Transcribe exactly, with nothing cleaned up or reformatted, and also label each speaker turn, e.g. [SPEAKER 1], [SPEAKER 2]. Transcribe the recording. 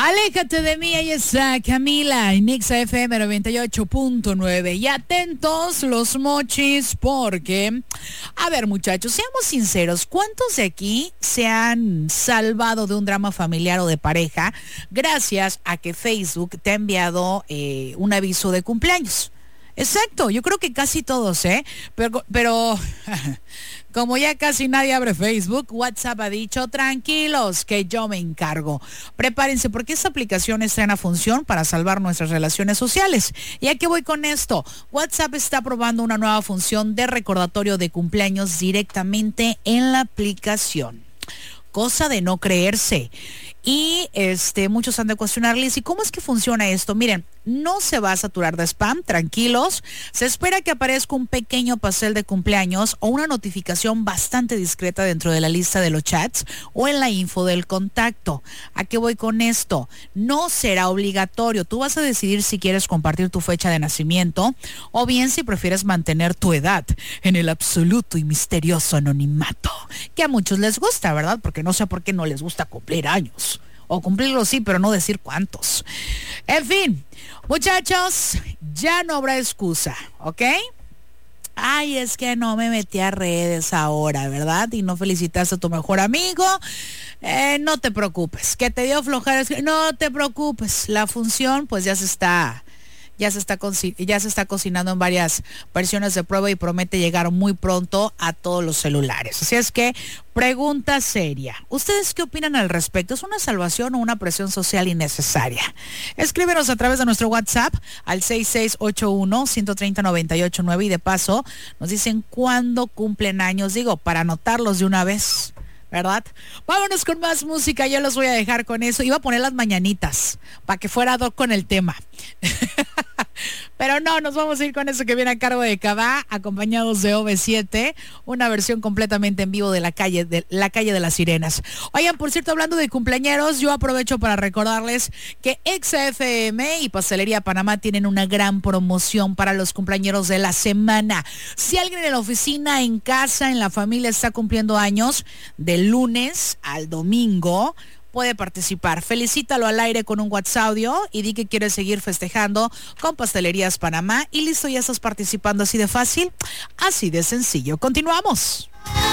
[SPEAKER 1] Aléjate de mí, ahí está Camila en Ixa F M noventa y ocho punto nueve. Y atentos los mochis porque, a ver muchachos, seamos sinceros, ¿cuántos de aquí se han salvado de un drama familiar o de pareja gracias a que Facebook te ha enviado eh, un aviso de cumpleaños? Exacto, yo creo que casi todos, ¿eh? Pero, pero como ya casi nadie abre Facebook, WhatsApp ha dicho, tranquilos, que yo me encargo. Prepárense porque esta aplicación está en función para salvar nuestras relaciones sociales. ¿Y a qué voy con esto? WhatsApp está probando una nueva función de recordatorio de cumpleaños directamente en la aplicación. Cosa de no creerse. Y este, muchos han de cuestionarles, ¿y cómo es que funciona esto? Miren, no se va a saturar de spam, tranquilos. Se espera que aparezca un pequeño pastel de cumpleaños o una notificación bastante discreta dentro de la lista de los chats o en la info del contacto. ¿A qué voy con esto? No será obligatorio. Tú vas a decidir si quieres compartir tu fecha de nacimiento o bien si prefieres mantener tu edad en el absoluto y misterioso anonimato, que a muchos les gusta, ¿verdad? Porque no sé por qué no les gusta cumplir años. O cumplirlo sí, pero no decir cuántos. En fin, muchachos, ya no habrá excusa, ¿ok? Ay, es que no me metí a redes ahora, ¿verdad? Y no felicitaste a tu mejor amigo. Eh, no te preocupes. Que te dio flojera. No te preocupes. La función, pues ya se está... Ya se, está ya se está cocinando en varias versiones de prueba y promete llegar muy pronto a todos los celulares. Así es que, pregunta seria. ¿Ustedes qué opinan al respecto? ¿Es una salvación o una presión social innecesaria? Escríbenos a través de nuestro WhatsApp al seis seis ocho uno, uno tres cero, nueve ocho nueve y de paso nos dicen cuándo cumplen años. Digo, para anotarlos de una vez, ¿verdad? Vámonos con más música, yo los voy a dejar con eso. Iba a poner las mañanitas para que fuera doc con el tema. Pero no, nos vamos a ir con eso que viene a cargo de Cabá, acompañados de O V siete, una versión completamente en vivo de la calle de la calle de las Sirenas. Oigan, por cierto, hablando de cumpleañeros, yo aprovecho para recordarles que Ixa F M y Pastelería Panamá tienen una gran promoción para los cumpleañeros de la semana. Si alguien en la oficina, en casa, en la familia está cumpliendo años, del lunes al domingo, puede participar. Felicítalo al aire con un WhatsApp audio y di que quieres seguir festejando con Pastelerías Panamá y listo, ya estás participando así de fácil, así de sencillo. Continuamos.